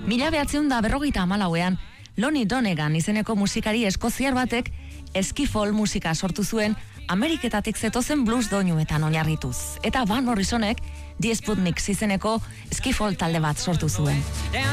1954ean Lonnie Donegan izeneko musikari eskoziar batek eskifol musika sortu zuen Ameriketatik zetozen blues doinuetan oinarrituz. Eta Van Morrisonek Die Sputniks izeneko eskifol talde bat sortu zuen.